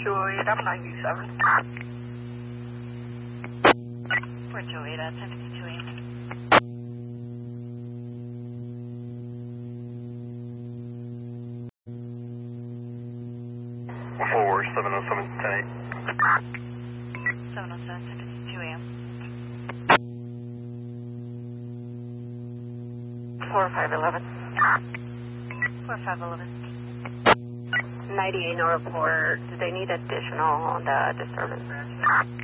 208, I'm 97. 428, 1052. 707, 707, 1052 AM. 4511. 4511. 98 no report. Do they need additional on the disturbance?